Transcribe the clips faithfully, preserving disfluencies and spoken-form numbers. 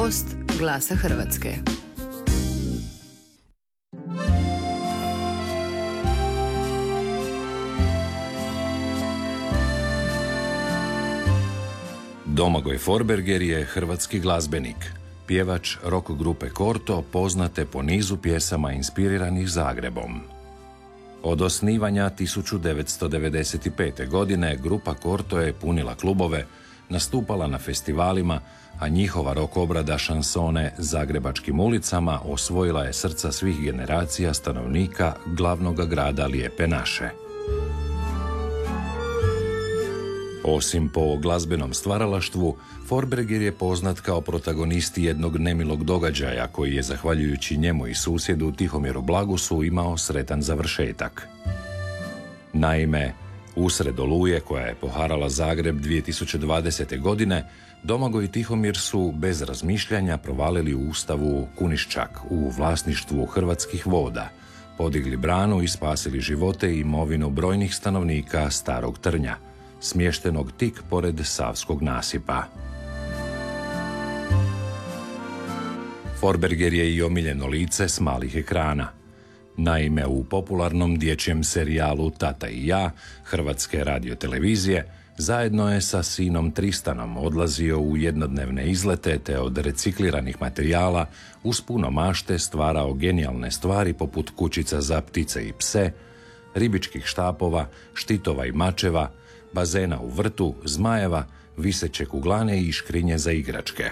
gost Glasa Hrvatske. Domagoj Forberger je hrvatski glazbenik, pjevač rock grupe Korto, poznate po nizu pjesama inspiriranih Zagrebom. Od osnivanja tisuću devetsto devedeset pete. godine grupa Korto je punila klubove, nastupala na festivalima, a njihova rock obrada šansone Zagrebačkim ulicama osvojila je srca svih generacija stanovnika glavnog grada Lijepe naše. Osim po glazbenom stvaralaštvu, Forberger je poznat kao protagonist jednog nemilog događaja koji je, zahvaljujući njemu i susjedu Tihomjeru Blagusu, imao sretan završetak. Naime, usred oluje koja je poharala Zagreb dvije tisuće dvadesete. godine, Domagoj i Tihomir su bez razmišljanja provalili u ustavu Kuniščak u vlasništvu Hrvatskih voda, podigli branu i spasili živote i imovinu brojnih stanovnika Starog Trnja, smještenog tik pored Savskog nasipa. Forberger je i omiljeno lice s malih ekrana. Naime, u popularnom dječjem serijalu Tata i ja Hrvatske radiotelevizije zajedno je sa sinom Tristanom odlazio u jednodnevne izlete te od recikliranih materijala uz puno mašte stvarao genijalne stvari poput kućica za ptice i pse, ribičkih štapova, štitova i mačeva, bazena u vrtu, zmajeva, viseće kuglane i škrinje za igračke.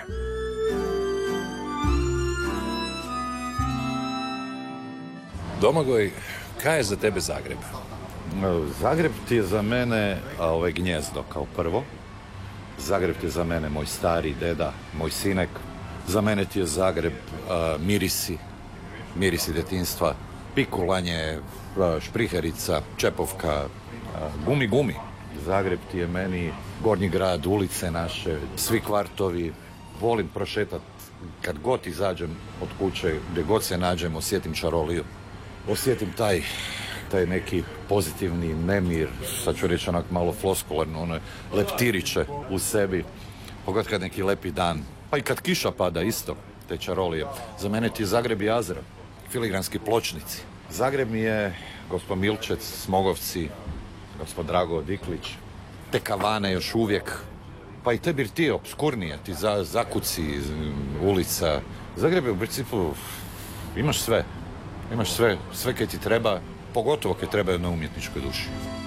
Domagoj, kaj je za tebe Zagreb? Zagreb ti je za mene a, ovaj gnjezdo kao prvo. Zagreb ti je za mene moj stari deda, moj sinek. Za mene ti je Zagreb a, mirisi, mirisi djetinjstva, pikulanje, a, špriherica, čepovka, a, gumi gumi. Zagreb ti je meni Gornji grad, ulice naše, svi kvartovi. Volim prošetat kad god izađem od kuće, gdje god se nađem, osjetim čaroliju. Osjetim taj, taj neki pozitivni nemir, sad ću reći onak malo floskularno, ono leptiriće u sebi. Pogod kad neki lepi dan, pa i kad kiša pada isto, te čarolije. Za mene ti je Zagreb i Azra, filigranski pločnici. Zagreb mi je gospod Milčec, Smogovci, gospod Drago Diklić, te kavane još uvijek, pa i te birtije obskurnije, ti za, zakuci, ulica. Zagreb je u principu, imaš sve, imaš sve, sve kaj ti treba, pogotovo kaj treba na umjetničkoj duši.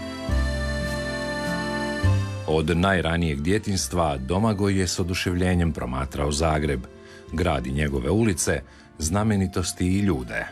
Od najranijeg djetinjstva Domagoj je s oduševljenjem promatrao Zagreb, grad i njegove ulice, znamenitosti i ljude.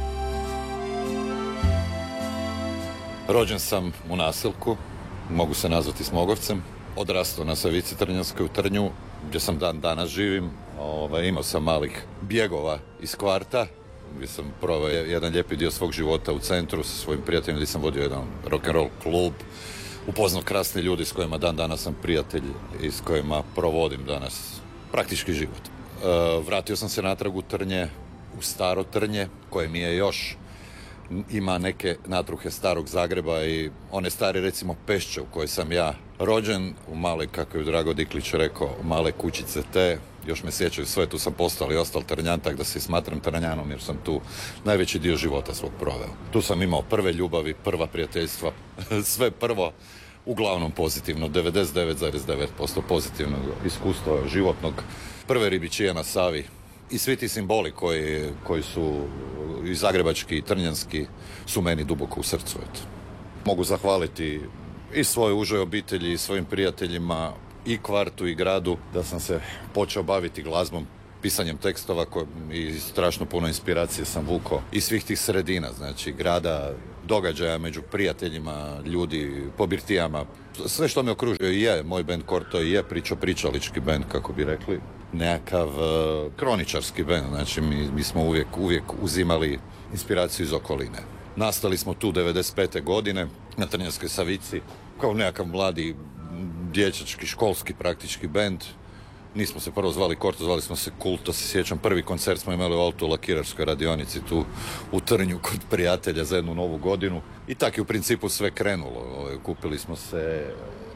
Rođen sam u naselku, mogu se nazvati Smogovcem. Odrastao na Savici Trnjanskoj u Trnju, gdje sam dan danas živim. Ovaj, imao sam malih bjegova iz kvarta, gdje sam proveo jedan lijepi dio svog života u centru sa svojim prijateljima, gdje sam vodio jedan rock'n'roll klub. Upoznao krasni ljudi s kojima dan danas sam prijatelj i s kojima provodim danas praktički život. E, vratio sam se natrag u Trnje, u Staro Trnje, koje mi je još ima neke natruhe starog Zagreba i one stare, recimo, Pešće u kojoj sam ja rođen, u male, kako je Drago Diklić rekao, male kućice te, još me sjećaju sve, tu sam postao i ostal Trnjan, tak da se smatram Trnjanom jer sam tu najveći dio života svog proveo. Tu sam imao prve ljubavi, prva prijateljstva, sve prvo, uglavnom pozitivno, devedeset devet zarez devet posto pozitivnog iskustva životnog, prve ribičije na Savi. I svi ti simboli koji, koji su i zagrebački i trnjanski su meni duboko u srcu. Eto. Mogu zahvaliti i svojoj užoj obitelji i svojim prijateljima i kvartu i gradu da sam se počeo baviti glazbom, pisanjem tekstova ko, i strašno puno inspiracije sam vukao iz svih tih sredina, znači grada, događaja među prijateljima, ljudi, po birtijama. Sve što me okružuje je moj bend Korto, je pričo pričalički bend, kako bi rekli. Nekakav uh, kroničarski bend, znači mi, mi smo uvijek, uvijek uzimali inspiraciju iz okoline. Nastali smo tu devedeset pete. godine na Trnjanskoj Savici kao nekakav mladi dječački, školski praktički bend. Nismo se prvo zvali Korto, zvali smo se Kult, to se sjećam. Prvi koncert smo imali u auto u lakirarskoj radionici tu u Trnju kod prijatelja za jednu novu godinu. I tako je u principu sve krenulo. Kupili smo se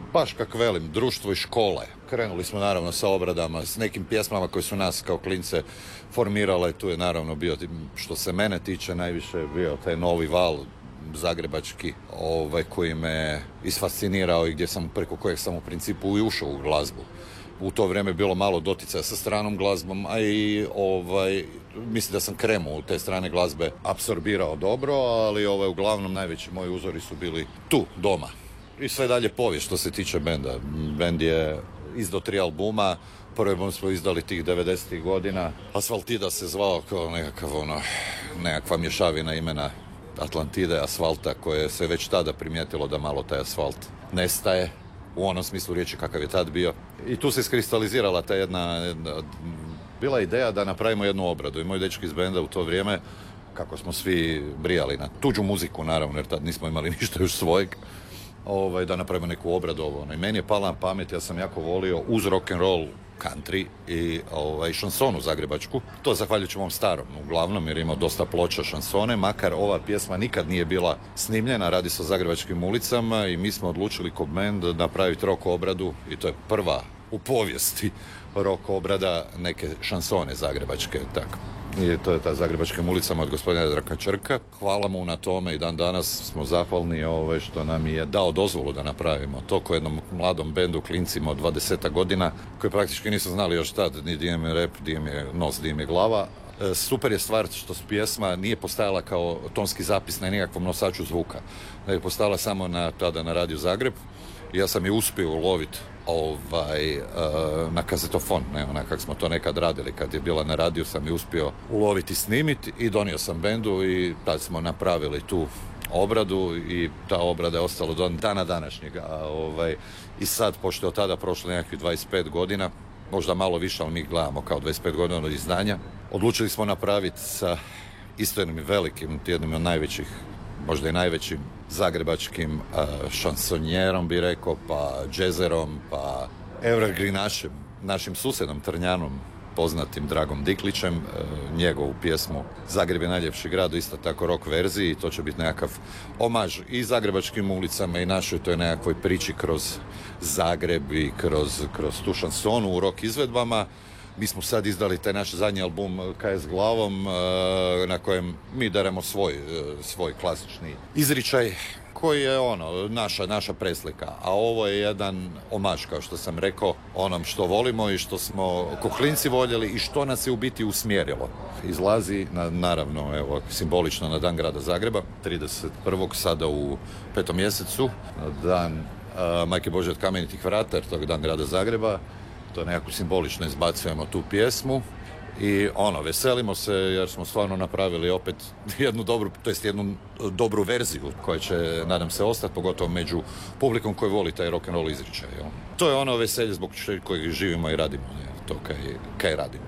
baš kak velim, društvo i škole. Krenuli smo naravno sa obradama, s nekim pjesmama koje su nas kao klince formirale. Tu je naravno bio, što se mene tiče, najviše bio taj novi val zagrebački, ovaj, koji me isfascinirao i gdje sam, preko kojeg sam u principu i ušao u glazbu. U to vrijeme je bilo malo doticaja sa stranom glazbom, a i ovaj, mislim da sam kremu u te strane glazbe apsorbirao dobro, ali ovaj, uglavnom najveći moji uzori su bili tu, doma. I sve dalje povijest što se tiče benda. Bend je izdao tri albuma, prvi album smo izdali tih devedesetih godina. Asfaltida se zvao kao nekakav, ono, nekakva mješavina imena Atlantide, asfalta, koje se već tada primijetilo da malo taj asfalt nestaje, u onom smislu riječi kakav je tad bio. I tu se iskristalizirala ta jedna, jedna bila ideja da napravimo jednu obradu. I moji dečki iz benda u to vrijeme, kako smo svi brijali na tuđu muziku, naravno, jer tad nismo imali ništa još svojeg, ovaj, da napravimo neku obradu ovo. I meni je pala na pamet, ja sam jako volio uz rock'n'roll country i ovaj, šansonu zagrebačku. To zahvaljujući mom starom, uglavnom, jer imao dosta ploča šansone, makar ova pjesma nikad nije bila snimljena, radi se o zagrebačkim ulicama i mi smo odlučili ko band napraviti rock obradu i to je prva u povijesti rock obrada neke šansone zagrebačke, tako. I to je ta zagrebačkim ulicama od gospodina Draka Črka. Hvala mu na tome i dan danas smo zahvalni ovaj, što nam je dao dozvolu da napravimo to ko jednom mladom bendu, klincima od dvadeset godina, koji praktički nisu znali još tad ni di im je rep, di im je nos, di im je glava. E, super je stvar što pjesma nije postajala kao tonski zapis na nekakvom nosaču zvuka, da je postajala samo na, tada na Radio Zagreb. Ja sam je uspio uloviti ovaj, uh, na kazetofon, ne, onak kak smo to nekad radili, kad je bila na radiju sam je uspio uloviti i snimiti i donio sam bendu i tad smo napravili tu obradu i ta obrada je ostala do dana današnjega. A, ovaj, i sad, pošto je od tada prošlo nekakvih dvadeset pet godina, možda malo više, ali mi gledamo kao dvadeset pet godina od izdanja, odlučili smo napraviti sa isto jednim velikim, jednim od najvećih, možda i najvećim zagrebačkim uh, šansonjerom, bi rekao, pa džezerom, pa evergreenašem, našim susjedom Trnjanom, poznatim Dragom Diklićem, uh, njegovu pjesmu Zagreb je najljepši grad, isto tako rock verziji, to će biti nekakav omaž i zagrebačkim ulicama i našoj toj nekakvoj priči kroz Zagreb i kroz, kroz tu šansonu u rock izvedbama. Mi smo sad izdali taj naš zadnji album K S glavom, na kojem mi daremo svoj, svoj klasični izričaj koji je ono, naša, naša preslika. A ovo je jedan omaž, kao što sam rekao, onom što volimo i što smo ko klinci voljeli i što nas je u biti usmjerilo. Izlazi, na, naravno, evo, simbolično na Dan grada Zagreba, trideset prvog sada u petom mjesecu, na dan uh, Majke Božje od kamenitih vrata, jer to je Dan grada Zagreba. To nekako simbolično izbacujemo tu pjesmu i ono, veselimo se jer smo stvarno napravili opet jednu dobru, to jest jednu dobru verziju koja će, nadam se, ostati, pogotovo među publikom koji voli taj rock'n'roll izričaj. Jel? To je ono veselje zbog kojeg živimo i radimo, jel? To kaj, kaj radimo.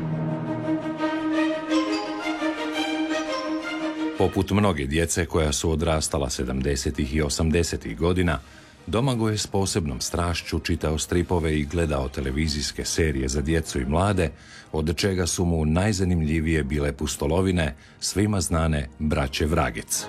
Poput mnoge djece koja su odrastala sedamdesetih i osamdesetih godina, Domagoj je s posebnom strašću čitao stripove i gledao televizijske serije za djecu i mlade, od čega su mu najzanimljivije bile pustolovine, svima znane Braće Vragec.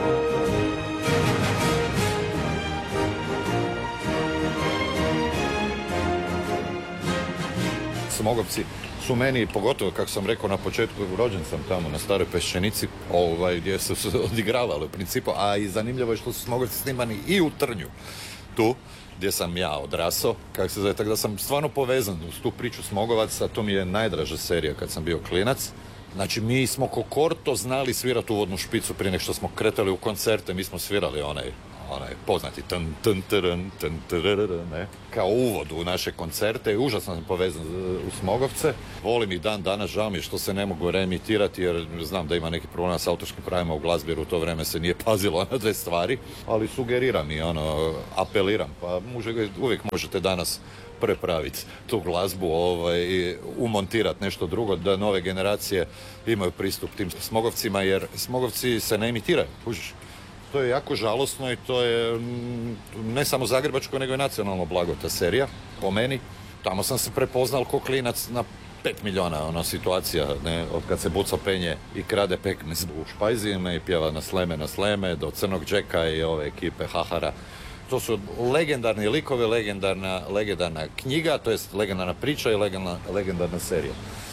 Smogovci su meni, pogotovo kako sam rekao na početku, rođen sam tamo na Staroj Peščenici, ovaj, gdje su se odigravali u principu, a i zanimljivo je što su Smogovci snimani i u Trnju, tu gdje sam ja odrasao, kako se zove, tako da sam stvarno povezan uz tu priču Smogovaca. To mi je najdraža serija kad sam bio klinac. Znači, mi smo ko Korto znali svirati uvodnu špicu prije nek što smo kretali u koncerte, mi smo svirali onaj, onaj poznati tn, tn, tn, tn, tn, ne, kao uvod u naše koncerte i užasno sam povezan u Smogovce. Volim ih dan danas, žao mi što se ne mogu reemitirati jer znam da ima neki problema s autorskim pravima u glazbi jer u to vrijeme se nije pazilo na dve stvari, ali sugeriram i ono, apeliram, pa može, uvijek možete danas prepraviti tu glazbu, ovaj, umontirati nešto drugo, da nove generacije imaju pristup tim Smogovcima, jer Smogovci se ne emitiraju, kužiš. To je jako žalosno i to je ne samo zagrebačko, nego i nacionalno blago ta serija, po meni. Tamo sam se prepoznal ko klinac na pet milijuna, ona situacija, ne, od kad se Buco penje i krade pekmez u špajzime i pjeva na sleme na sleme, do Crnog Džeka i ove ekipe Hahara To su legendarni likovi, legendarna, legendarna knjiga, to jest legendarna priča i legendarna, legendarna serija.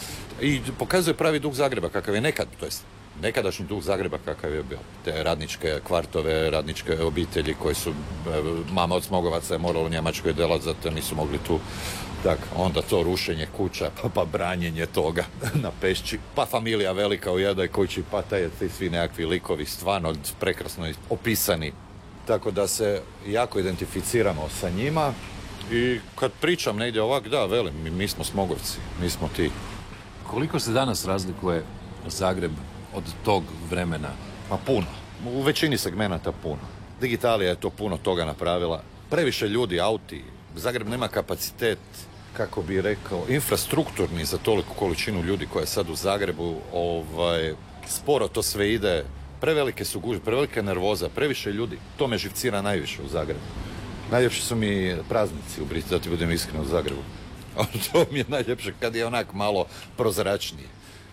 I pokazuje pravi duh Zagreba kakav je nekad, to jest nekadašnji duh Zagreba kakav je bio. Te radničke kvartove, radničke obitelji koje su, mama od Smogovaca je morala u Njemačkoj delati, zato nisu mogli tu. Tak, onda to rušenje kuća, pa, pa branjenje toga na Pešći, pa familija velika u jednoj kući, pa taj, ti svi nekakvi likovi stvarno prekrasno opisani. Tako da se jako identificiramo sa njima i kad pričam negdje ovak, da, velim, mi, mi smo Smogovci, mi smo ti. Koliko se danas razlikuje Zagreb od tog vremena? Pa puno. U većini segmenata puno. Digitalija je to puno toga napravila. Previše ljudi, auti. Zagreb nema kapacitet, kako bi rekao, infrastrukturni za toliku količinu ljudi koja je sad u Zagrebu. Ovaj, sporo to sve ide. Prevelike su gužve, prevelika je nervoza, previše ljudi. To me živcira najviše u Zagrebu. Najljepši su mi praznici u Briti, da ti budem iskren, u Zagrebu. To mi je najljepše kad je onak malo prozračnije.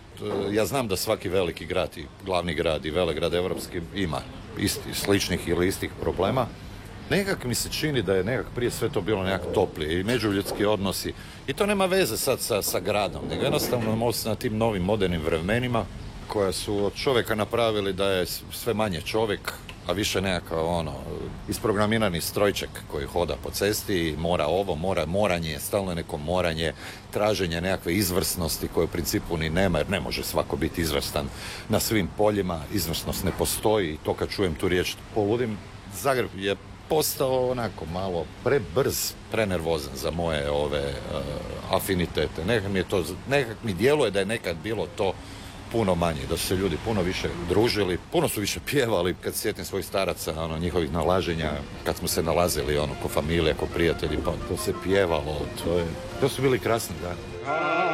Ja znam da svaki veliki grad i glavni grad i velegrad evropski ima isti, sličnih ili istih problema. Nekak mi se čini da je nekak prije sve to bilo nekak toplije i međuljudski odnosi. I to nema veze sad sa, sa gradom, nego jednostavno most na tim novim modernim vremenima koja su od čovjeka napravili da je sve manje čovjek, a više nekakav ono, isprogramirani strojček koji hoda po cesti i mora ovo, mora moranje, stalno neko moranje, traženje nekakve izvrsnosti koje u principu ni nema, jer ne može svako biti izvrstan na svim poljima, izvrsnost ne postoji i to kad čujem tu riječ poludim. Zagreb je postao onako malo prebrz, prenervozan za moje ove uh, afinitete. Nekak mi je to, nekak mi djeluje da je nekad bilo to puno manje, da su se ljudi puno više družili, puno su više pjevali. Kad se sjetim svojih staraca, ono, njihovih nalaženja, kad smo se nalazili, ono, ko familija, ko prijatelji, pa to se pjevalo, to je, to su bili krasni dani.